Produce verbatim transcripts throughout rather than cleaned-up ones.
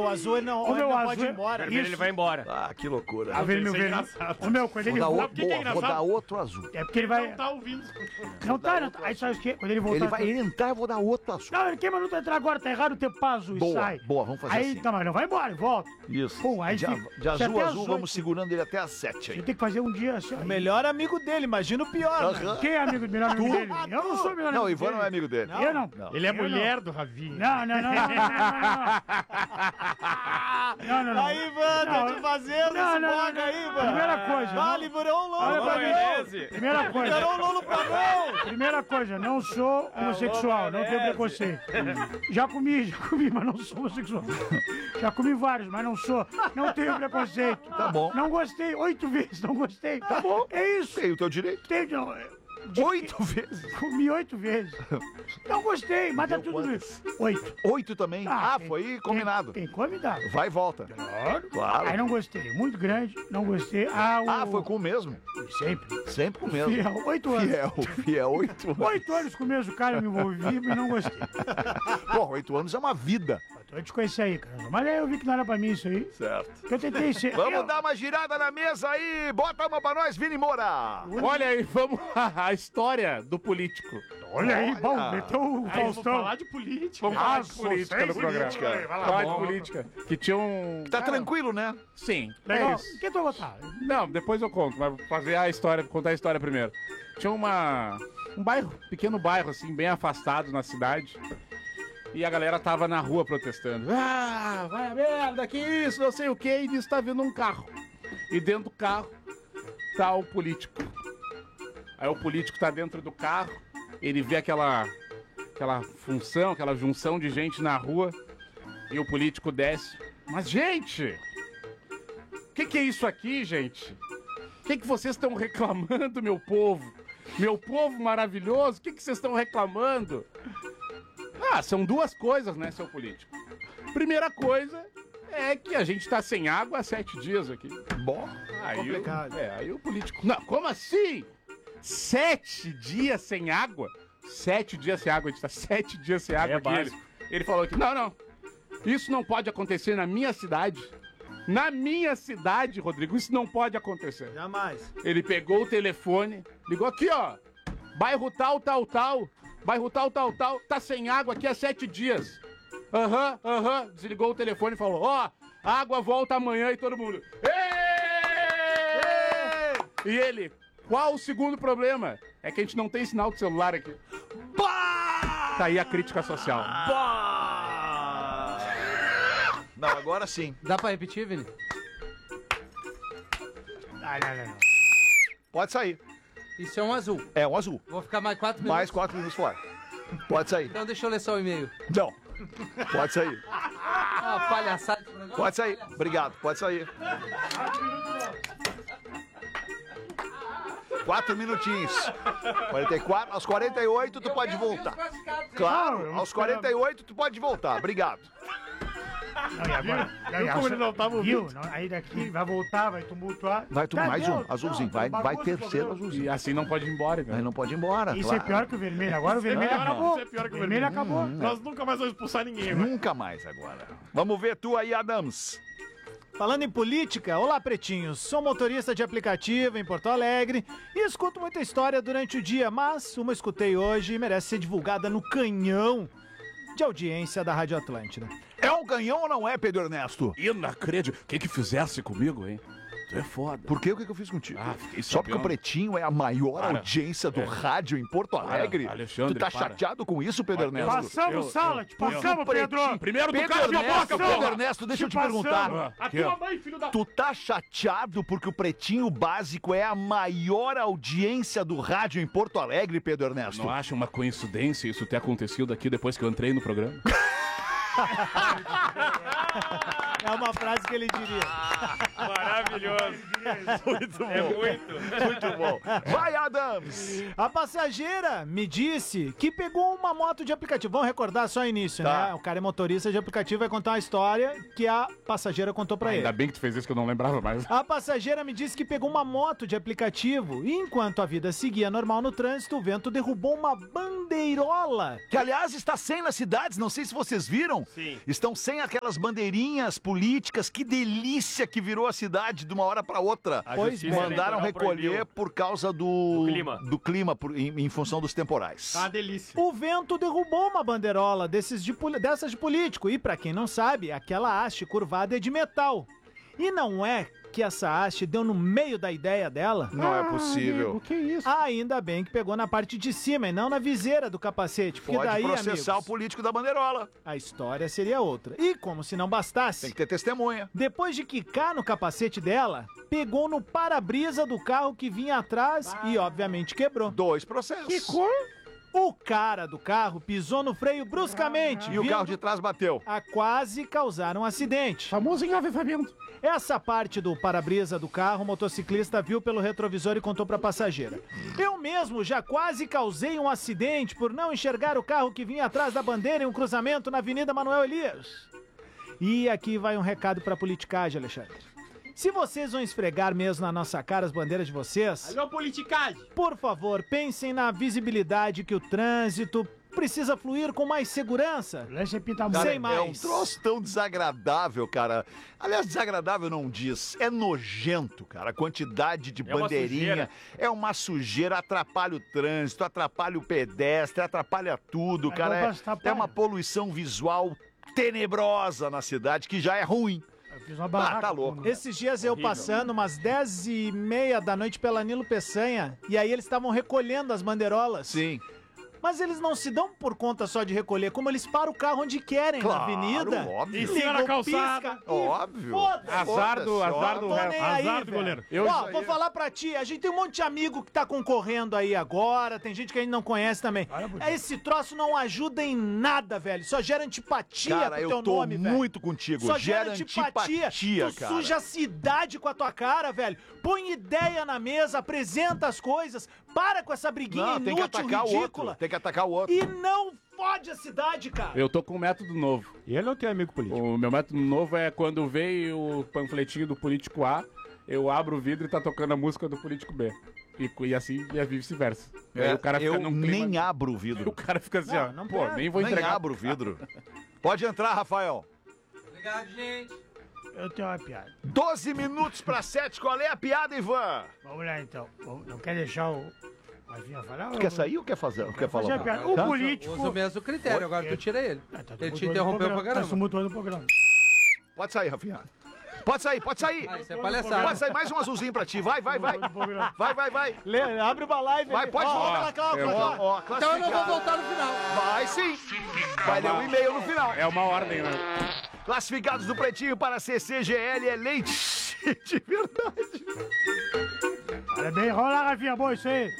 azul ele não, O ele meu não azul pode ir é- embora. Vermelho, ele vai embora. Ah, que loucura. A vermelho, isso é vermelho. engraçado. O meu, quando Vou ele dar, voltar. outro, que que é boa, vou engraçado? dar outro azul. É porque ele vai. Não tá ouvindo. Não tá, não tá. Aí sabe o quê? Quando ele voltar. Ele vai entrar, eu vou dar outro azul. Não, ele queima não tá entrar agora, tá errado o tempo azul e Boa, sai. boa, vamos fazer aí, assim. Tá, mas não vai embora, volta. Isso. Pô, aí de, fica- de já azul até a às azul, oito. vamos segurando ele até às sete Ele aí. tem que fazer um dia assim. ó. O melhor amigo dele, imagina o pior. né? Aham. Quem é amigo, melhor amigo dele? Eu não sou melhor Não, o amigo Ivan não é dele. amigo dele. Eu não. Não. Ele é Eu mulher do Ravi. Não, não, não, não, não, não, não, não, não. Aí, Ivan, Não, tô te fazendo não, esse não, boga não. aí, Ivan. Primeira coisa, Vale, virou um Olha lolo. pra mim. Primeira coisa. Virou um lolo pra mão. Primeira coisa, não sou homossexual, não tenho preconceito. Já comi, já comi, mas não sou homossexual. Já comi vários, mas não sou. Não tenho preconceito. Tá bom. Não gostei, oito vezes, não gostei. Tá bom. É isso. Tem o teu direito. Tem, não, é- de- Oito vezes. Comi oito vezes. Não gostei, mas tá Deu tudo bem. quantas? Oito. Oito também? Ah, tem- foi combinado. Tem, tem combinado. Vai e volta. Claro. Claro. Aí não gostei. Muito grande, não gostei. Ah, o... Ah, foi com o mesmo. Sempre. Sempre com o mesmo. Fiel, oito anos. Fiel, fiel, oito anos. Oito anos com o mesmo cara, eu me envolvi e não gostei. Pô, oito anos é uma vida. Eu te conheci aí, cara. Mas aí eu vi que não era pra mim isso aí. Certo. Que eu tentei ser. Vamos eu... dar uma girada na mesa aí. Bota uma pra nós, Vini Moura. Olha aí, vamos a história do político. Olha aí, Olha. bom, meteu o Aí vamos Faustão. falar de política. Vamos Ah, falar de política vocês no programa. política. Vai lá, Falar bom. de política. Que tinha um... Tá Cara, tranquilo, né? Sim. Legal. É isso. Quem tu vai votar? Não, depois eu conto, mas vou fazer a história, contar a história primeiro. Tinha uma um bairro, pequeno bairro assim, bem afastado na cidade. E a galera tava na rua protestando. Ah, vai a merda, que isso, não sei o que, e disso tá vindo um carro. E dentro do carro tá o político. Aí o político tá dentro do carro, ele vê aquela aquela função, aquela junção de gente na rua, e o político desce. Mas, gente, o que, que é isso aqui, gente? O que, que vocês estão reclamando, meu povo? Meu povo maravilhoso, o que, que vocês estão reclamando? Ah, são duas coisas, né, seu político? Primeira coisa é que a gente tá sem água há sete dias aqui. Bom. Aí complicado. O, é, aí o político... Não, como assim? Sete dias sem água? Sete dias sem água, a gente tá sete dias sem água É aqui. Ele, básico. ele falou que, não, não, isso não pode acontecer na minha cidade. Na minha cidade, Rodrigo, isso não pode acontecer. Jamais. Ele pegou o telefone, ligou aqui, ó. Bairro tal, tal, tal. Bairro tal, tal, tal. Tá sem água aqui há sete dias. Aham, aham. Desligou o telefone e falou, ó, água volta amanhã e todo mundo. Êêêê! E ele, qual o segundo problema? É que a gente não tem sinal de celular aqui. Tá aí a crítica social. Não, agora sim. Dá pra repetir, Vini? Ah, não, não, não. Pode sair. Isso é um azul. É um azul. Vou ficar mais quatro minutos. Mais quatro minutos fora. Pode sair. Então deixa eu ler só o e-mail. Não. Pode sair. Ah, palhaçada. esse programa. Pode sair. Obrigado. Pode sair. Quatro minutinhos. quarenta e quatro. Aos quarenta e oito tu pode voltar. Claro, aos quarenta e oito tu pode voltar. Obrigado. Não, e agora? Não, e Viu como a- ele não tava Viu? ouvindo? Não, aí daqui vai voltar, vai tumultuar. Vai tu Tá, mais deu. um, azulzinho. Não, Vai, vai bagunça o terceiro programa. azulzinho. E assim não pode ir embora, Aí velho. não pode ir embora. Isso claro. é pior que o vermelho. Agora o vermelho melhor, acabou. isso é pior que o o vermelho vermelho. acabou. Nós nunca mais vamos expulsar ninguém, né? Nunca mais agora. Vamos ver tu aí, Adams. Falando em política, olá pretinhos, sou motorista de aplicativo em Porto Alegre e escuto muita história durante o dia, mas uma escutei hoje e merece ser divulgada no canhão de audiência da Rádio Atlântida. É um canhão ou não é, Pedro Ernesto? Inacreditável. O que que fizesse comigo, hein? Tu é foda. Por quê? O que, que eu fiz contigo? Ah, fiquei Só porque o sabendo. Pretinho é a maior Para. audiência do É. rádio em Porto Alegre. Alexandre, tu tá para. chateado com isso, Pedro Para. Ernesto? Passamos, Eu- Salad, passamos, Pretinho. Pedro. Primeiro do Pedro cara, minha Ernesto, boca, Pedro porra! Ernesto, deixa eu te passamos. perguntar. A Aqui, ó. tua mãe, filho da... Tu tá chateado porque o Pretinho Básico é a maior audiência do rádio em Porto Alegre, Pedro Ernesto? Não acha uma coincidência isso ter acontecido aqui depois que eu entrei no programa? É uma frase que ele diria. Maravilhoso. Muito bom. É muito. Muito bom. Vai, Adams! A passageira me disse que pegou uma moto de aplicativo. Vamos recordar só o início, Tá. né? O cara é motorista de aplicativo, vai contar uma história que a passageira contou pra ele. Ainda bem que tu fez isso que eu não lembrava mais. A passageira me disse que pegou uma moto de aplicativo e enquanto a vida seguia normal no trânsito, o vento derrubou uma bandeirola. Que, aliás, está sem nas cidades, não sei se vocês viram. estão? Sim. Estão sem aquelas bandeirinhas políticas. Que delícia que virou a cidade de uma hora para outra. A Pois justiça bem. Mandaram eleitoral recolher proibiu. por causa do, Do clima. do clima por- em, em função dos temporais. Tá uma delícia. O vento derrubou uma bandeirola desses de, poli- dessas de político. E pra quem não sabe, aquela haste curvada é de metal. E não é que essa haste deu no meio da ideia dela? Não é O possível. que é isso? Ainda bem que pegou na parte de cima e não na viseira do capacete. Porque Pode daí, processar amigos, o político da bandeirola. a história seria outra. E como se não bastasse, Tem que ter testemunha. depois de quicar no capacete dela, pegou no para-brisa do carro que vinha atrás e obviamente quebrou. Dois processos. Que cor? O cara do carro pisou no freio bruscamente E o vindo carro de trás bateu. a quase causar um acidente. Famoso engavetamento. Essa parte do para-brisa do carro, o motociclista viu pelo retrovisor e contou para a passageira. Eu mesmo já quase causei um acidente por não enxergar o carro que vinha atrás da bandeira em um cruzamento na Avenida Manuel Elias. E aqui vai um recado para a politicagem, Alexandre. Se vocês vão esfregar mesmo na nossa cara as bandeiras de vocês, Alô, politicagem. por favor, pensem na visibilidade que o trânsito precisa fluir com mais segurança. Lance é pinta Sem muito. mais. É um troço tão desagradável, cara. Aliás, desagradável não diz. É nojento, cara. A quantidade de É uma bandeirinha. sujeira. É uma sujeira, atrapalha o trânsito, atrapalha o pedestre, atrapalha tudo, Mas cara. não É, basta é atrapalha. uma poluição visual tenebrosa na cidade, que já é ruim. Eu fiz uma Ah, barraca. tá louco. Esses dias eu passando umas dez e meia da noite pela Nilo Peçanha, e aí eles estavam recolhendo as bandeirolas. Sim. Mas eles não se dão por conta só de recolher, como eles param o carro onde querem, Claro, na avenida. óbvio. Em cima da calçada. pisca, e Óbvio. foda-se. Azar do, Foda-se, azar ó. do Tô réu. nem aí, Azar do velho. goleiro. Eu- Ó, Isso vou aí. falar pra ti, a gente tem um monte de amigo que tá concorrendo aí agora, tem gente que a gente não conhece também. Olha, Budinho. Esse troço não ajuda em nada, velho, só gera antipatia Cara, pro eu teu tô nome, velho. muito contigo. Só Gera gera antipatia, antipatia, tu cara. suja a cidade com a tua cara, velho. Põe ideia na mesa, apresenta as coisas, para com essa briguinha Não, tem que inútil, atacar o ridícula. outro. Tem que atacar o outro. E não fode a cidade, cara. Eu tô com um método novo. E ele não tem amigo político. O meu método novo é quando veio o panfletinho do político A, eu abro o vidro e tá tocando a música do político B. E, e assim, e vice-versa. E aí É, o cara fica eu num clima- nem abro o O vidro. cara fica assim, Não, ó. não Pô, pega. nem vou Nem entregar. abro o vidro. Pode entrar, Rafael. Obrigado, gente. Eu tenho uma piada. doze minutos para sete. Qual é a piada, Ivan? Vamos lá então. Vamos- Não quer deixar o. Rafinha falar? Tu quer sair ou quer fazer? Quer Fazer falar? a piada. O Tá? político. Usa o mesmo critério, agora tu tira ele. Ah, tá Ele te tumultuando o interrompeu pra programa. Tá caramba. tumultuando o programa. Pode sair, Rafinha. Pode sair, pode sair. Ah, isso é Pode palhaçada. sair mais um azulzinho pra ti. Vai, vai, vai. Vai, vai, vai. Lê, abre uma live. Vai, ali. pode Ó, voltar. ó, Cláudio, eu Cláudio. Ó, ó, Então eu não vou classificado. voltar no final. Vai sim. Vai ler um e-mail no final. É uma ordem, né? Classificados do Pretinho para C C G L é leite de verdade. Parabéns, rola, Rafinha, boa isso aí.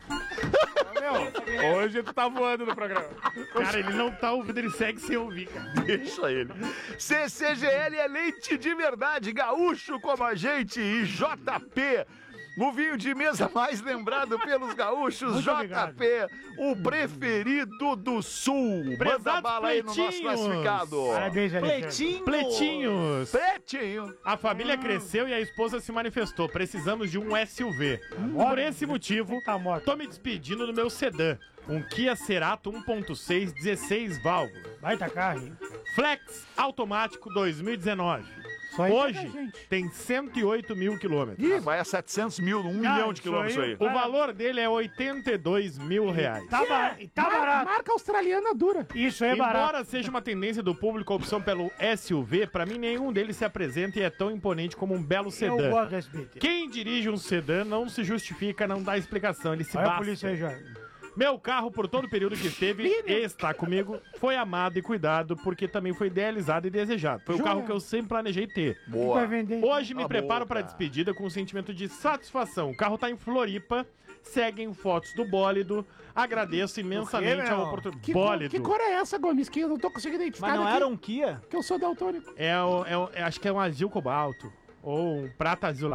Hoje tu tá voando no programa. Cara, ele não tá ouvindo, ele segue sem ouvir, cara. Deixa ele. C C G L é leite de verdade, gaúcho como a gente e J P. O vinho de mesa mais lembrado pelos gaúchos, Muito J P, o preferido do Sul. Manda Prezados bala aí no nosso pretinhos. classificado. Parabéns, Alexandre. Pletinho. Pletinhos. Pretinho. A família cresceu e a esposa se manifestou. Precisamos de um S U V. Por esse motivo, Tá morto. tô me despedindo do meu sedã. Um Kia Cerato um ponto seis, dezesseis válvulas. Baita carro, hein? Flex automático dois mil e dezenove. Só aí Hoje pega a gente. tem cento e oito mil quilômetros. Ih, vai a setecentos mil, um Ah, milhão de isso quilômetros aí. aí. O valor dele é oitenta e dois mil reais. Tá, bar... tá barato. Marca australiana dura. Isso aí é barato. Embora seja uma tendência do público a opção pelo S U V, pra mim nenhum deles se apresenta e é tão imponente como um belo Eu sedã. gosto do S B T. Quem dirige um sedã não se justifica, não dá explicação, ele se Olha a basta. polícia aí, Jorge. Meu carro, por todo o período que esteve e está comigo, foi amado e cuidado, porque também foi idealizado e desejado. Foi o Joia. carro que eu sempre planejei ter. Vai Boa. vender. Hoje me Tá preparo bom, para a cara. despedida com um sentimento de satisfação. O carro tá em Floripa, seguem fotos do bólido. Agradeço imensamente meu? a oportunidade. Que, cor, Bólido. que cor é essa, Gomes? Que eu não tô conseguindo identificar. Mas não daqui, era um Kia? Que eu sou daltônico. É, o, é, o- é- acho que é um azul cobalto. Ou um prata azulado.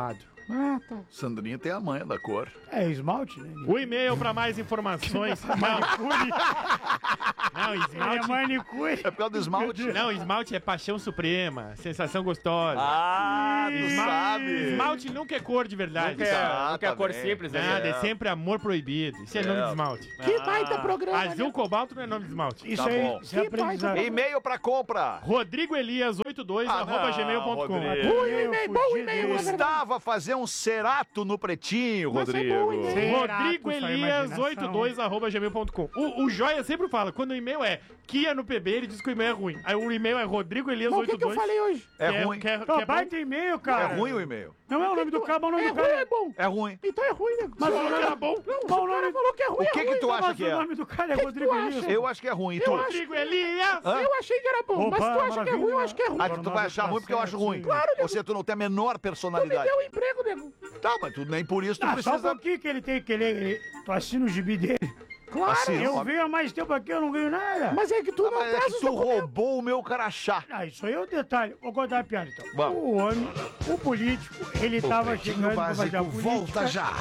Ah, tá. Sandrinha tem a manha da cor. É esmalte, né? O e-mail para mais informações. Não, não, É esmalte. manicure. É por causa do esmalte. Não, esmalte é paixão suprema, sensação gostosa. Ah, tu Esma- sabe. Esmalte nunca é cor de verdade. Nunca é, nunca é a cor Exatamente. simples, né? Nada, é sempre amor proibido. Isso é, nome de esmalte. Que baita programa. Azul cobalto não é nome de esmalte. Isso Tá aí, bom. isso é aprendizado. E-mail pra compra. Rodrigo Elias oitenta e dois Ah, arroba não, gmail ponto com. Rodrigo. Bom e-mail, bom e-mail. Estava a fazer um cerato no pretinho, Rodrigo. Rodrigo Elias oitenta e dois arroba gmail ponto com. O, o Joia sempre fala, quando o e-mail é Kia no P B, ele diz que o e-mail é ruim. Aí o e-mail é Rodrigo Elias Mas o que, oitenta e que eu dois. falei hoje? É que ruim. Que é, que Pô, é bom. baita e-mail, É cara. ruim o e-mail. Não é o nome do cara, mas o nome É do ruim, cara é bom. É ruim. Então é ruim, né? Mas o Mas nome Tá bom? Não, Bom, o nome- cara falou que é ruim. O que é que ruim. tu acha Mas que o é? nome do cara é que que Rodrigo tu Elias. acha? Eu acho que é ruim. E tu? Rodrigo Elias! Hã? Eu achei que era bom, Opa, mas tu acha que é maravilha. ruim, eu acho que é ruim. Ah, tu vai achar ruim porque eu acho ruim. Claro, nego. Ou seja, tu não tem a menor Tu me personalidade. deu um emprego, nego. Tá, mas tu nem por isso tu Ah, só um precisa... pouquinho que ele tem que ele, ele tu assina o gibi dele. Claro. Assim, Eu ó. venho há mais tempo aqui, eu não ganho nada. Mas é que tu Ah, não mas é traz que os tu documentos. roubou o meu crachá. Ah, isso aí é o detalhe. Vou contar a piada então. Vamos. O homem, o político, ele tava chegando pra fazer a política. já.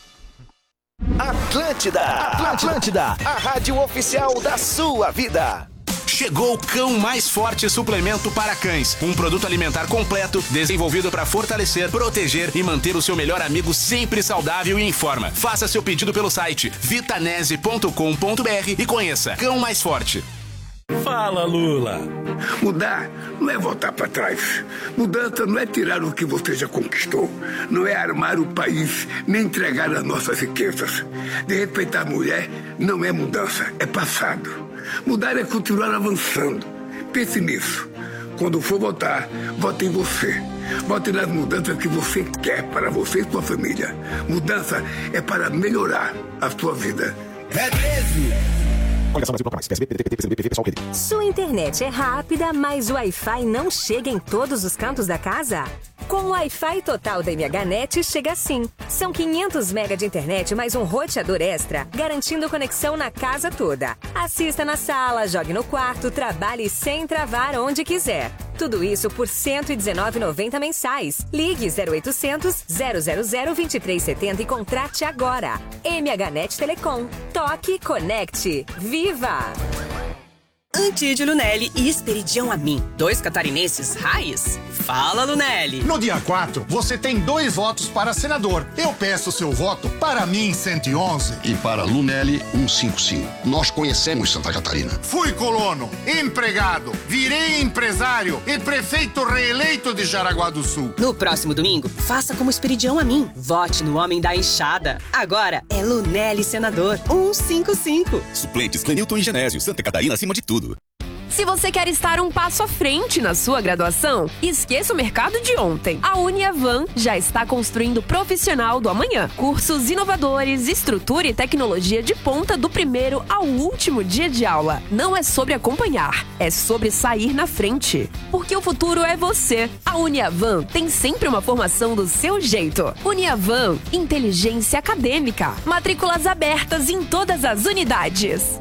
Atlântida, Atlântida, a rádio oficial da sua vida. Chegou o Cão Mais Forte Suplemento para Cães, um produto alimentar completo desenvolvido para fortalecer, proteger e manter o seu melhor amigo sempre saudável e em forma. Faça seu pedido pelo site vitanese ponto com ponto br e conheça Cão Mais Forte. Fala, Lula. Mudar não é voltar para trás. Mudança não é tirar o que você já conquistou. Não é armar o país, nem entregar as nossas riquezas. De respeitar a mulher não é mudança, é passado. Mudar é continuar avançando. Pense nisso. Quando for votar, vote em você. Vote nas mudanças que você quer para você e sua família. Mudança é para melhorar a sua vida. É treze! Sua internet é rápida, mas o Wi-Fi não chega em todos os cantos da casa? Com o Wi-Fi total da M H Net chega assim. São quinhentos megabytes de internet mais um roteador extra, garantindo conexão na casa toda. Assista na sala, jogue no quarto, trabalhe sem travar onde quiser. Tudo isso por cento e dezenove reais e noventa centavos mensais. Ligue zero oitocentos, zero zero zero, vinte e três setenta e contrate agora. M H Net Telecom. Toque, conecte. Viva! Antídio Lunelli e Esperidião Amin. Dois catarinenses raiz? Fala, Lunelli. No dia quatro, você tem dois votos para senador. Eu peço seu voto para mim, cento e onze. E para Lunelli, cento e cinquenta e cinco. Nós conhecemos Santa Catarina. Fui colono, empregado, virei empresário e prefeito reeleito de Jaraguá do Sul. No próximo domingo, faça como Esperidião Amin. Vote no homem da enxada. Agora é Lunelli senador. cento e cinquenta e cinco. Suplentes Clenilton e Genésio. Santa Catarina acima de tudo. Se você quer estar um passo à frente na sua graduação, esqueça o mercado de ontem. A Uniavan já está construindo o profissional do amanhã. Cursos inovadores, estrutura e tecnologia de ponta do primeiro ao último dia de aula. Não é sobre acompanhar, é sobre sair na frente. Porque o futuro é você. A Uniavan tem sempre uma formação do seu jeito. Uniavan, inteligência acadêmica. Matrículas abertas em todas as unidades.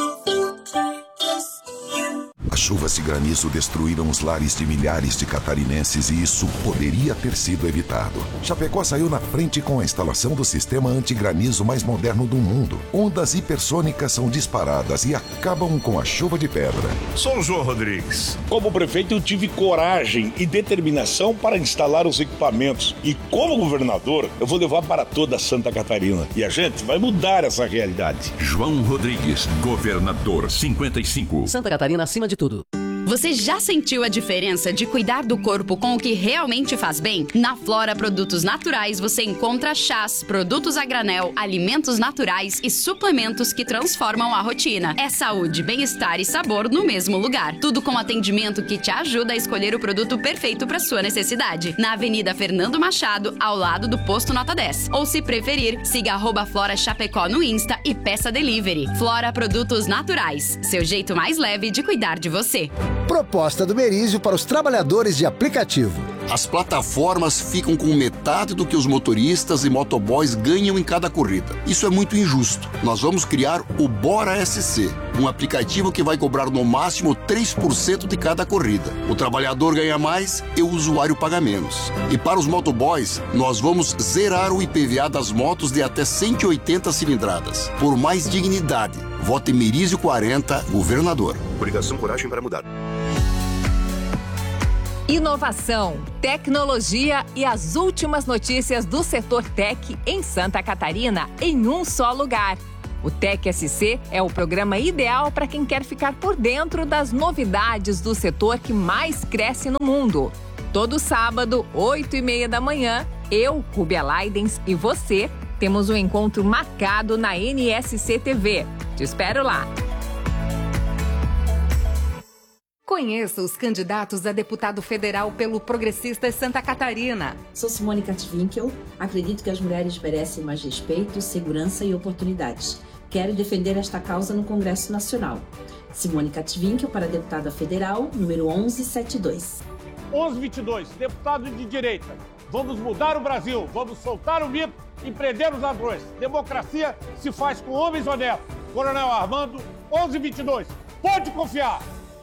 As chuvas e granizo destruíram os lares de milhares de catarinenses e isso poderia ter sido evitado. Chapecó saiu na frente com a instalação do sistema antigranizo mais moderno do mundo. Ondas hipersônicas são disparadas e acabam com a chuva de pedra. Sou o João Rodrigues. Como prefeito, eu tive coragem e determinação para instalar os equipamentos. E como governador, eu vou levar para toda Santa Catarina. E a gente vai mudar essa realidade. João Rodrigues, governador cinquenta e cinco. Santa Catarina acima de tudo. Você já sentiu a diferença de cuidar do corpo com o que realmente faz bem? Na Flora Produtos Naturais você encontra chás, produtos a granel, alimentos naturais e suplementos que transformam a rotina. É saúde, bem-estar e sabor no mesmo lugar. Tudo com atendimento que te ajuda a escolher o produto perfeito para sua necessidade. Na Avenida Fernando Machado, ao lado do Posto Nota dez. Ou se preferir, siga arroba Flora Chapecó no Insta e peça delivery. Flora Produtos Naturais. Seu jeito mais leve de cuidar de você. Proposta do Merizio para os trabalhadores de aplicativo. As plataformas ficam com metade do que os motoristas e motoboys ganham em cada corrida. Isso é muito injusto. Nós vamos criar o Bora S C, um aplicativo que vai cobrar no máximo três por cento de cada corrida. O trabalhador ganha mais e o usuário paga menos. E para os motoboys, nós vamos zerar o I P V A das motos de até cento e oitenta cilindradas. Por mais dignidade, vote Merizio quarenta, governador. Coligação Coragem para Mudar. Inovação, tecnologia e as últimas notícias do setor tech em Santa Catarina em um só lugar. O Tech S C é o programa ideal para quem quer ficar por dentro das novidades do setor que mais cresce no mundo. Todo sábado, oito e meia da manhã, eu, Rubia Leidens e você temos um encontro marcado na N S C T V. Te espero lá. Conheça os candidatos a deputado federal pelo Progressistas Santa Catarina. Sou Simone Katwinkel. Acredito que as mulheres merecem mais respeito, segurança e oportunidades. Quero defender esta causa no Congresso Nacional. Simone Katwinkel para deputada federal, número onze setenta e dois. onze vinte e dois, deputado de direita. Vamos mudar o Brasil, vamos soltar o mito e prender os ladrões. Democracia se faz com homens honestos. Coronel Armando, onze vinte e dois. Pode confiar.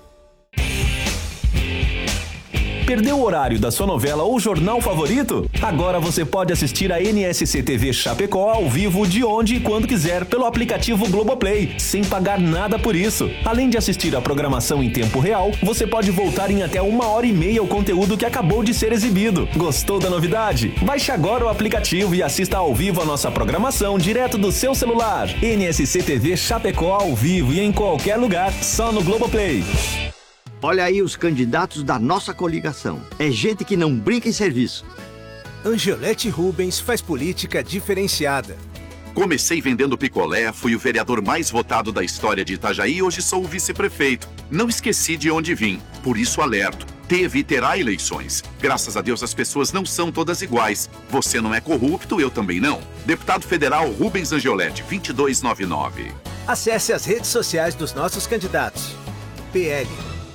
Perdeu o horário da sua novela ou jornal favorito? Agora você pode assistir a N S C T V Chapecó ao vivo de onde e quando quiser pelo aplicativo Globoplay, sem pagar nada por isso. Além de assistir a programação em tempo real, você pode voltar em até uma hora e meia o conteúdo que acabou de ser exibido. Gostou da novidade? Baixe agora o aplicativo e assista ao vivo a nossa programação direto do seu celular. N S C T V Chapecó ao vivo e em qualquer lugar, só no Globoplay. Olha aí os candidatos da nossa coligação. É gente que não brinca em serviço. Angelete Rubens faz política diferenciada. Comecei vendendo picolé, fui o vereador mais votado da história de Itajaí e hoje sou o vice-prefeito. Não esqueci de onde vim, por isso alerto. Teve e terá eleições. Graças a Deus as pessoas não são todas iguais. Você não é corrupto, eu também não. Deputado Federal Rubens Angelete, vinte e dois noventa e nove. Acesse as redes sociais dos nossos candidatos. P L.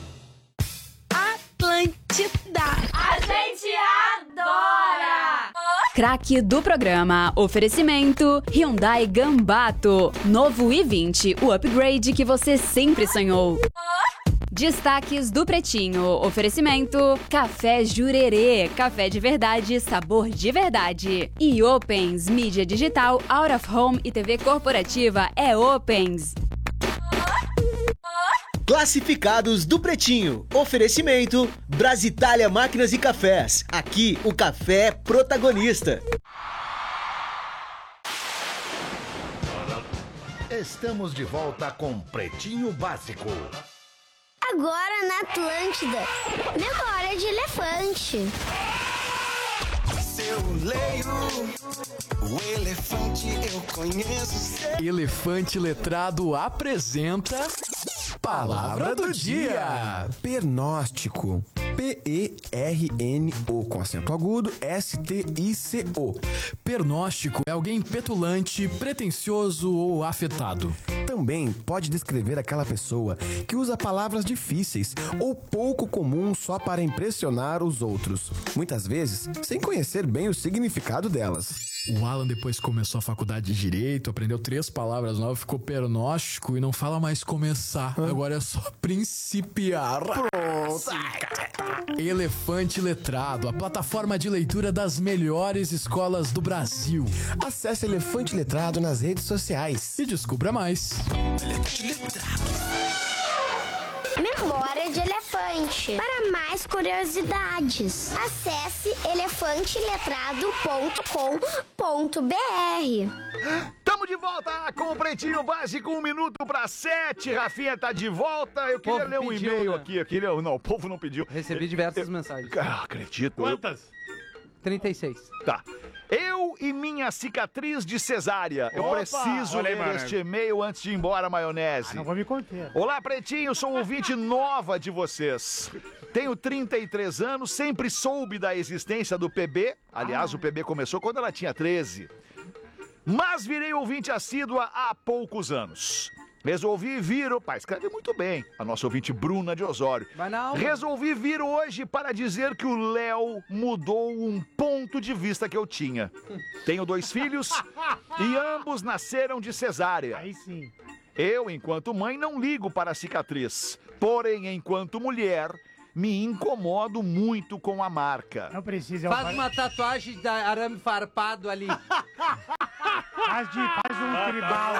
Atlântida. A gente adora! Craque do programa. Oferecimento Hyundai Gambato. Novo i vinte, o upgrade que você sempre sonhou. Destaques do Pretinho. Oferecimento Café Jurerê. Café de verdade, sabor de verdade. E Opens. Mídia digital, out of home e T V corporativa é Opens. Classificados do Pretinho. Oferecimento Brasitalia Máquinas e Cafés. Aqui o café é protagonista. Estamos de volta com Pretinho Básico. Agora na Atlântida, memória de elefante. Eu leio o elefante, eu conheço. Elefante Letrado apresenta Palavra do Dia. Pernóstico. P E R N O com acento agudo, S T I C O. Pernóstico é alguém petulante, pretensioso ou afetado. Também pode descrever aquela pessoa que usa palavras difíceis ou pouco comuns só para impressionar os outros, muitas vezes sem conhecer bem o significado delas. O Alan depois começou a faculdade de Direito, aprendeu três palavras novas, ficou pernóstico e não fala mais começar. Hã? Agora é só principiar. Pronto. Elefante Letrado, a plataforma de leitura das melhores escolas do Brasil. Acesse Elefante Letrado nas redes sociais e descubra mais. Memória de elefante. Para mais curiosidades, acesse elefante letrado ponto com ponto b r. Tamo de volta com o Pretinho Básico, um minuto para sete. Rafinha tá de volta. Eu queria ler um pediu, e-mail né? aqui. Eu queria... Não, o povo não pediu. Recebi diversas eu... mensagens. Ah, acredito. Quantas? trinta e seis. Tá. Eu e minha cicatriz de cesárea. Eu Opa, preciso ler aí, este e-mail antes de ir embora, maionese. Ah, não vou me conter. Olá, Pretinho, sou ouvinte nova de vocês. Tenho trinta e três anos, sempre soube da existência do P B. Aliás, ah. o P B começou quando ela tinha treze. Mas virei ouvinte assídua há poucos anos. Resolvi vir... Opa, escreve muito bem. A nossa ouvinte Bruna de Osório. Mas não. Resolvi vir hoje para dizer que o Léo mudou um ponto de vista que eu tinha. Tenho dois filhos e ambos nasceram de cesárea. Aí sim. Eu, enquanto mãe, não ligo para a cicatriz. Porém, enquanto mulher, me incomodo muito com a marca. Não precisa. Faz uma tatuagem de arame farpado ali. Faz, de, faz um tribal.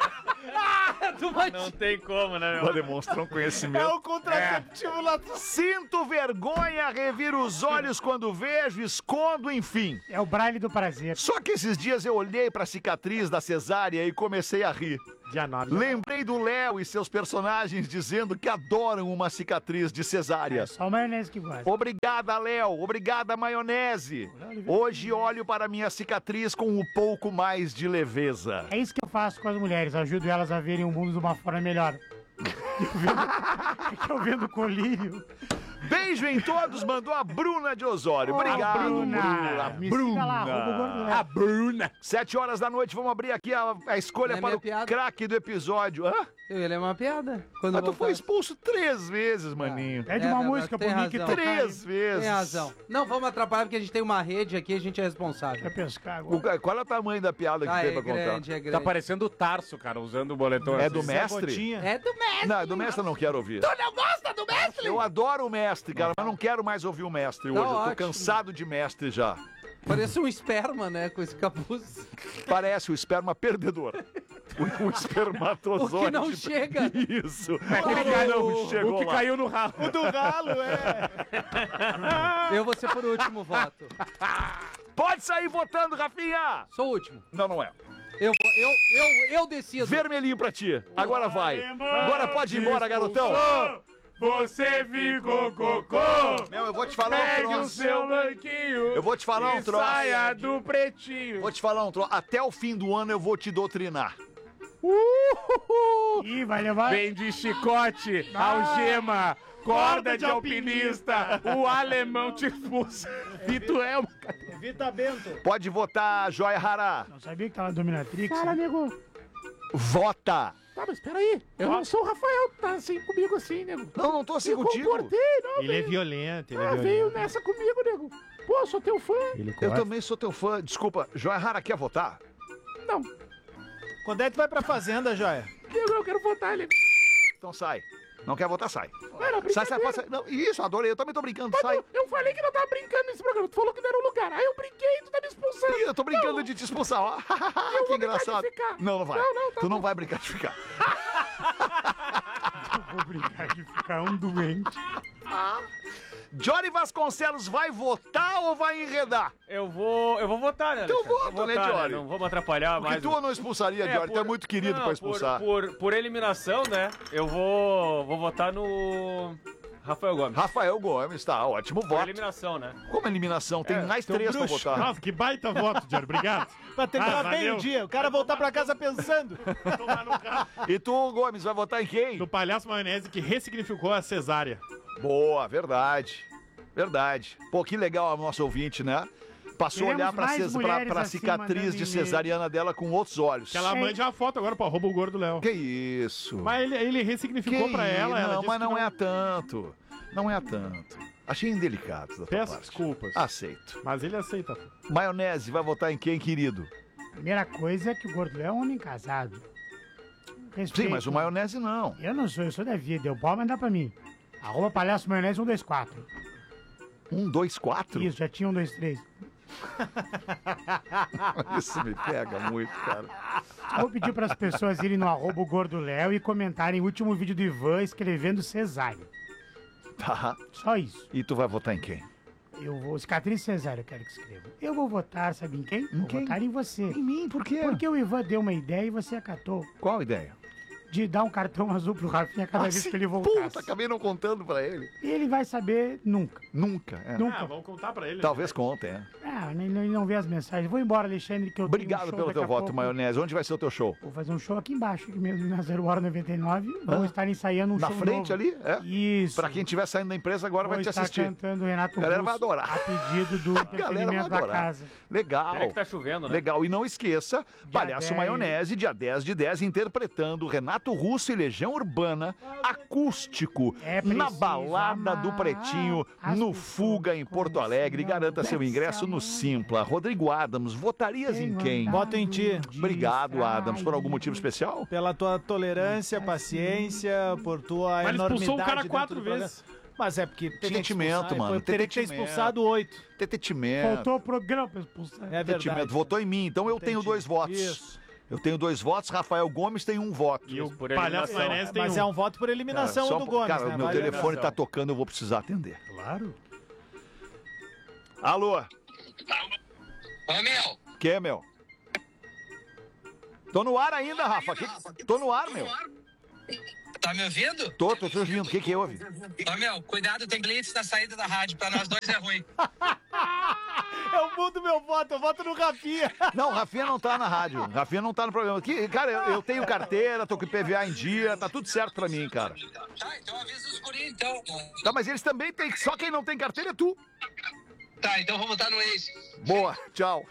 Não tem como, né, meu? Ela demonstra um conhecimento. É o contraceptivo lá. Sinto vergonha, reviro os olhos quando vejo, escondo, enfim. É o braille do prazer. Só que esses dias eu olhei pra cicatriz da cesárea e comecei a rir. Lembrei do Léo e seus personagens dizendo que adoram uma cicatriz de cesárea. É só a maionese que gosta. Obrigada, Léo. Obrigada, maionese. Hoje olho para minha cicatriz com um pouco mais de leveza. É isso que eu faço com as mulheres. Ajudo elas a verem o mundo de uma forma melhor. Eu vendo, eu vendo colírio. Beijo em todos, mandou a Bruna de Osório. Obrigado, A Bruna. Bruna. A Me siga lá, arroba o Gordo Léo. A Bruna. Sete horas da noite, vamos abrir aqui a, a escolha É para minha o piada. craque do episódio. Hã? Eu ia ler uma piada. Quando Mas eu tu foi expulso três vezes, maninho. Pede uma música pro Nick tocar. Três vezes. Tem razão. Não vamos atrapalhar porque a gente tem uma rede aqui, a gente é responsável. Vai pescar O ca- qual é o tamanho da piada que Ah, tem é pra contar? grande, é grande. Tá parecendo o Tarso, cara, usando o boletom. É assim. do mestre? Gotinha. É do mestre. Não, é do mestre eu não quero ouvir. Tu não gosta do mestre? Eu adoro o mestre, cara, mas não quero mais ouvir o mestre Tá hoje. Eu tô ótimo. cansado de mestre já. Parece um esperma, né? Com esse capuz. Parece o esperma perdedor. O, o espermatozoide. O que não chega. Isso. Aquele O que cara- não chegou o que lá. caiu no ralo. O do ralo, é. Eu vou ser por último voto. Pode sair votando, Rafinha. Sou o último. Não, não é. Eu, vou- eu, eu, eu decido. Vermelhinho pra ti. Agora vai. Agora pode ir embora, garotão. Você ficou cocô. Meu, eu vou te falar um Pegue o troço. seu banquinho. Eu vou te falar um e troço. Saia do pretinho. Vou te falar um troço. Até o fim do ano eu vou te doutrinar. Uhul. Ih, vai levar. Vem de chicote, algema, corda de alpinista. O alemão te expulsa. E tu é uma... Vita Bento. Pode votar, Joia Rara. Não sabia que tava dominatrix. Cara, né? nego. Vota. Tá, mas peraí. Eu não sou o Rafael, tá assim comigo assim, nego. Não, não tô assim Me contigo. comportei, não, Ele é veio. violento, ele é Ah, violento. veio nessa comigo, nego. Pô, sou teu fã. Ele Eu gosta. também sou teu fã. Desculpa, Joia Rara quer votar? Não, Quando é que tu vai pra fazenda, Joia? nego, eu quero votar, nego. Então sai. Não quer votar, sai. Era Sai, sai, brincadeira. pode sair. Não, isso, adorei. Eu também tô brincando, Mas sai. tu- Eu falei que não tava brincando nesse programa. Tu falou que não era o lugar. Aí eu brinquei e tu tá me expulsando. Ih, eu tô brincando Não. de te expulsar, ó. Eu que vou brincar engraçado. de ficar. Não, não vai. Não, não, tá tu não bom. vai brincar de ficar. Eu vou brincar de ficar um doente. Johnny Vasconcelos vai votar ou vai enredar? Eu vou, eu vou votar, né? Então Alexandre? vota, Vou né, votar, Johnny? Não vamos atrapalhar Porque mais. tu o- não expulsaria, É, Johnny. Tu é muito querido não, pra expulsar. Por, por, por eliminação, né? Eu vou, vou votar no Rafael Gomes. Rafael Gomes, tá ótimo Por voto. eliminação, né? Como eliminação? Tem É, mais teu três pra bruxo. votar. Nossa, que baita voto, Diário. Obrigado. Pra terminar Ah, bem valeu. o dia. O cara voltar pra casa pensando. E tu, Gomes, vai votar em quem? Do palhaço maionese que ressignificou a cesárea. Boa, verdade. Verdade. Pô, que legal a nossa ouvinte, né? Passou a Queremos olhar pra, mais ces- pra, mulheres pra assim, cicatriz mandando de e-mail. cesariana dela com outros olhos. Que ela mande uma foto agora pro arroba o gordo Léo. Que isso? Mas ele, ele ressignificou Que pra ela. isso? ela Não, disse mas que não é tanto. Não é tanto. Achei indelicado da tua Peço parte. desculpas. Aceito. Mas ele aceita. Maionese, vai votar em quem, querido? Primeira coisa é que o Gordo Léo é um homem casado. Respeito. Sim, mas o maionese não. Eu não sou, eu sou da vida. Deu pau, mas dá pra mim. Arroba palhaço maionese um dois quatro. Um, dois, quatro? Isso, já tinha um, dois, três. Isso me pega muito, cara. Vou pedir para as pessoas irem no arroba o Gordo Léo e comentarem o último vídeo do Ivan escrevendo cesárea. Tá. Só isso. E tu vai votar em quem? Eu vou, cicatriz cesárea, eu quero que escreva. Eu vou votar, sabe em quem? Em vou quem? votar em você. Em mim, por quê? Porque o Ivan deu uma ideia e você acatou. Qual ideia? De dar um cartão azul pro Rafinha cada vez Nossa, que ele voltasse. Puta, acabei não contando pra ele. E ele vai saber nunca. Nunca, é. Nunca. Ah, vamos contar pra ele. Talvez contem, é. Ah, nem, nem não vê as mensagens. Vou embora, Alexandre, que eu tenho um Obrigado show pelo daqui teu a voto, pouco. maionese. Onde vai ser o teu show? Vou fazer um show aqui embaixo, aqui mesmo, na Zero Hora noventa e nove. Vou Ah. estar ensaiando um Na show frente novo. ali? É? Isso. Pra quem estiver saindo da empresa agora Vou vai te estar assistir. cantando Renato A galera Russo vai adorar. a pedido do A galera vai entretenimento da adorar. casa. Legal. Pena que tá chovendo, né? Legal. E não esqueça, Palhaço dez. Maionese, dia dez de dez, interpretando Renato Renato Russo e Legião Urbana, acústico, É na preciso balada do amar Pretinho, as no pessoas Fuga, em Porto Alegre. Garanta seu ingresso no Simpla. Rodrigo Adams, votarias em quem? Voto em ti. Obrigado, Adams. Por algum motivo especial? Pela tua tolerância, paciência, por tua Mas ele enormidade. expulsou o cara dentro quatro do programa. vezes. Mas é porque tinha que Tetetimento, expulsar, mano. Eu teria que ter Tetetimento. expulsado oito. Tetetimento. Faltou o programa pra expulsar. É verdade. Tetetimento. Votou em mim, então eu tenho dois votos. Isso. Eu tenho dois votos, Rafael Gomes tem um voto. E o Palhaço Maionese tem Mas um. é um voto por eliminação Cara, o só- do Gomes, Cara, né? o meu Vale telefone a tá tocando, eu vou precisar atender. Claro. Alô? Ô, meu. Que é, meu? Tô no ar ainda, Rafa. Que... Tô no ar, meu. Tá me ouvindo? Tô, tô te ouvindo. O que que houve? Ô, meu, cuidado, tem blitz na saída da rádio. Pra nós dois é ruim. Eu mudo meu voto, eu voto no Rafinha. Não, Rafinha não tá na rádio. Rafinha não tá no programa. Que, cara, eu, eu tenho carteira, tô com I P V A em dia, tá tudo certo pra mim, cara. Tá, então avisa os guri, então. Tá, mas eles também têm. Só quem não tem carteira é tu. Tá, então vamos botar no ex. Boa, tchau.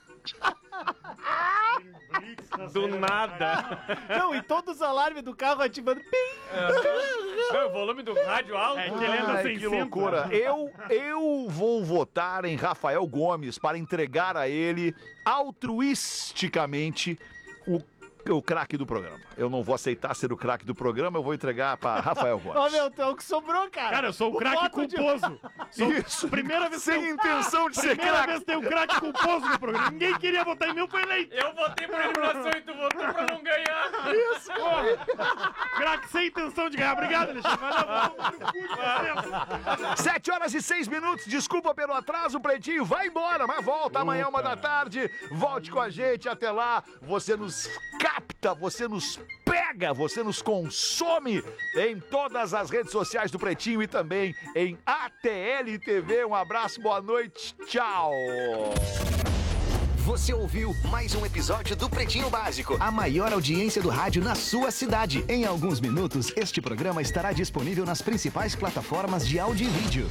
Do nada. Não, e todos os alarmes do carro ativando. É, o volume do rádio alto. É que ele anda Ai, sem que cinto. loucura. Eu, eu vou votar em Rafael Gomes para entregar a ele altruisticamente o, o craque do programa. Eu não vou aceitar ser o craque do programa, eu vou entregar para Rafael Gomes. Ô, meu, tu é o que sobrou, cara. Cara, eu sou o craque voto de- culposo. Sou Isso. Primeira vez Sem que eu- intenção de ser Primeira craque. vez que tem um craque culposo no programa. Ninguém queria votar em mim, eu fui eleito. Eu votei por eliminação e tu votou pra não ganhar. Isso, porra. Craque sem intenção de ganhar. Obrigado, Alexandre. Valeu. Sete horas e seis minutos, desculpa pelo atraso, Pretinho, vai embora, mas volta amanhã, uma da tarde, volte com a gente, até lá, você nos capta, você nos pega, você nos consome em todas as redes sociais do Pretinho e também em A T L T V, um abraço, boa noite, tchau! Você ouviu mais um episódio do Pretinho Básico, a maior audiência do rádio na sua cidade. Em alguns minutos, este programa estará disponível nas principais plataformas de áudio e vídeo.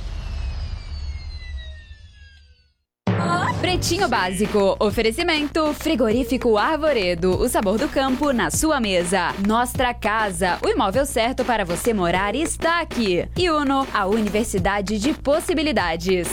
Pretinho Básico. Oferecimento Frigorífico Arvoredo. O sabor do campo na sua mesa. Nostra Casa. O imóvel certo para você morar está aqui. E Uno, a Universidade de Possibilidades.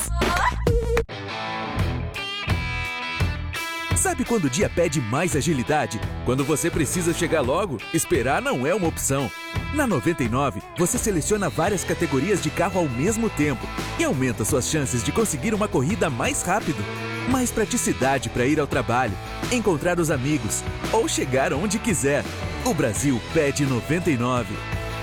Sabe quando o dia pede mais agilidade? Quando você precisa chegar logo, esperar não é uma opção. Na noventa e nove, você seleciona várias categorias de carro ao mesmo tempo e aumenta suas chances de conseguir uma corrida mais rápido. Mais praticidade para ir ao trabalho, encontrar os amigos ou chegar onde quiser. O Brasil pede noventa e nove.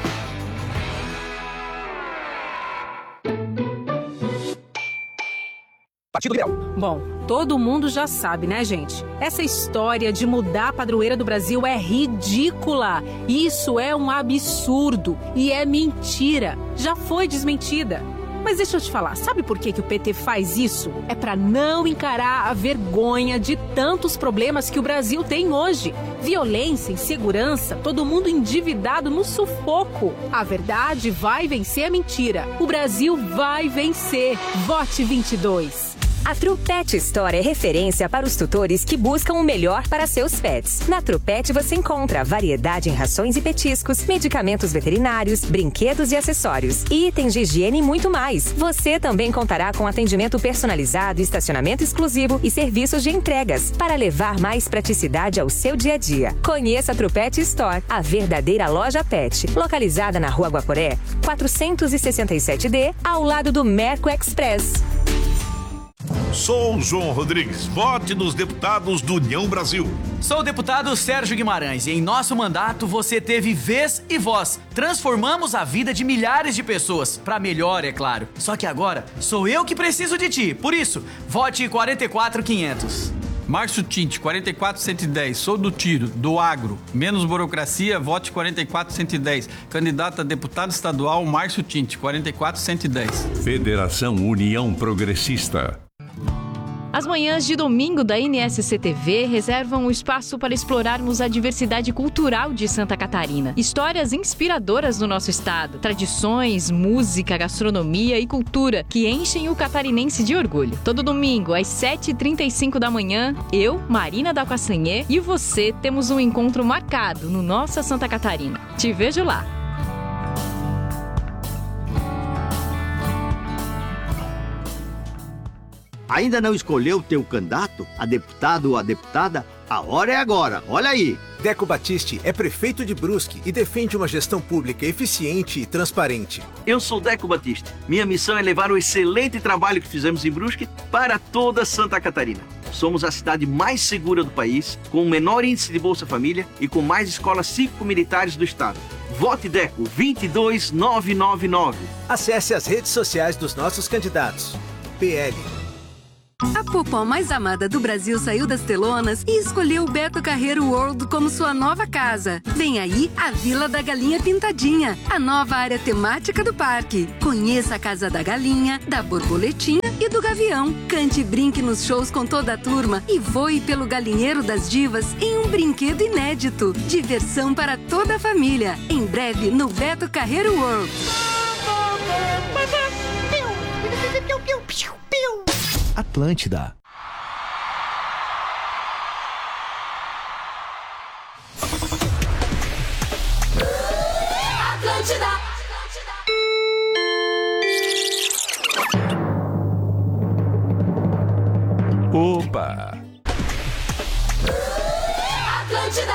Partido Liberal. Bom, todo mundo já sabe, né, gente? Essa história de mudar a padroeira do Brasil é ridícula. Isso é um absurdo e é mentira. Já foi desmentida. Mas deixa eu te falar, sabe por que, que o P T faz isso? É pra não encarar a vergonha de tantos problemas que o Brasil tem hoje. Violência, insegurança, todo mundo endividado no sufoco. A verdade vai vencer a mentira. O Brasil vai vencer. Vote vinte e dois. A Trupet Store é referência para os tutores que buscam o melhor para seus pets. Na Trupet você encontra variedade em rações e petiscos, medicamentos veterinários, brinquedos e acessórios, itens de higiene e muito mais. Você também contará com atendimento personalizado, estacionamento exclusivo e serviços de entregas para levar mais praticidade ao seu dia a dia. Conheça a Trupet Store, a verdadeira loja pet, localizada na Rua Guaporé, quatrocentos e sessenta e sete D, ao lado do Merco Express. Sou o João Rodrigues, vote nos deputados do União Brasil. Sou o deputado Sérgio Guimarães e em nosso mandato você teve vez e voz. Transformamos a vida de milhares de pessoas, pra melhor, é claro. Só que agora sou eu que preciso de ti, por isso, vote quarenta e quatro quinhentos. Márcio Tinte, quarenta e quatro cento e dez, sou do tiro, do agro, menos burocracia, vote quarenta e quatro cento e dez. Candidato a deputado estadual, Márcio Tinte, quarenta e quatro cento e dez. Federação União Progressista. A As manhãs de domingo da N S C T V reservam um espaço para explorarmos a diversidade cultural de Santa Catarina. Histórias inspiradoras do nosso estado, tradições, música, gastronomia e cultura que enchem o catarinense de orgulho. Todo domingo, às sete e trinta e cinco da manhã, eu, Marina da Castanhê, e você temos um encontro marcado no Nossa Santa Catarina. Te vejo lá! Ainda não escolheu o teu candidato, a deputado ou a deputada? A hora é agora, olha aí! Deco Batiste é prefeito de Brusque e defende uma gestão pública eficiente e transparente. Eu sou Deco Batiste. Minha missão é levar o excelente trabalho que fizemos em Brusque para toda Santa Catarina. Somos a cidade mais segura do país, com o menor índice de Bolsa Família e com mais escolas cívico-militares do estado. Vote Deco vinte e dois mil novecentos e noventa e nove. Acesse as redes sociais dos nossos candidatos. P L. A popó mais amada do Brasil saiu das telonas e escolheu o Beto Carreiro World como sua nova casa. Vem aí a Vila da Galinha Pintadinha, a nova área temática do parque. Conheça a Casa da Galinha, da Borboletinha e do Gavião. Cante e brinque nos shows com toda a turma e voe pelo Galinheiro das Divas em um brinquedo inédito. Diversão para toda a família. Em breve no Beto Carreiro World. Atlântida. Atlântida. Opa! Atlântida.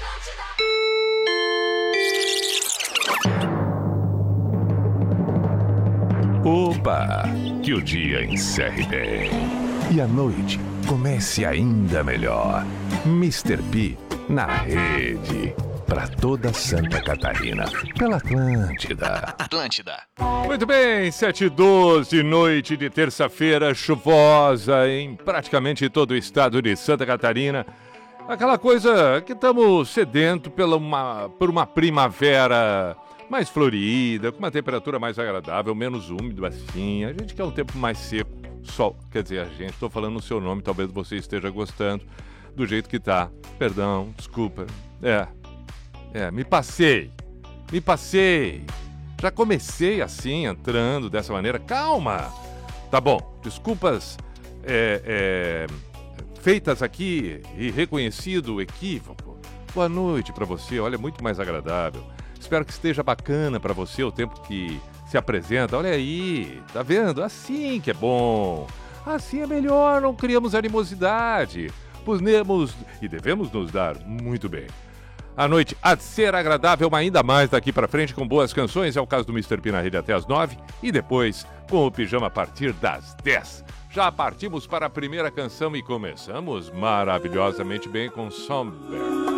Opa! Que o dia encerre bem. E a noite comece ainda melhor. mister P na rede. Pra toda Santa Catarina. Pela Atlântida. Atlântida. Muito bem, sete e doze, noite de terça-feira chuvosa em praticamente todo o estado de Santa Catarina. Aquela coisa que estamos sedento pela uma, por uma primavera mais florida, com uma temperatura mais agradável, menos úmido assim. A gente quer um tempo mais seco, sol. Quer dizer, a gente, estou falando no seu nome, talvez você esteja gostando do jeito que tá. Perdão, desculpa. É, é, me passei, me passei. Já comecei assim, entrando dessa maneira. Calma! Tá bom, desculpas é, é, feitas aqui e reconhecido o equívoco. Boa noite pra você, olha, muito mais agradável. Espero que esteja bacana pra você o tempo que se apresenta. Olha aí, tá vendo? Assim que é bom. Assim é melhor, não criamos animosidade. Podemos e devemos nos dar muito bem. A noite há de ser agradável, mas ainda mais daqui pra frente com boas canções. É o caso do mister P na rede até as nove e depois com o Pijama a partir das dez. Já partimos para a primeira canção e começamos maravilhosamente bem com Somber.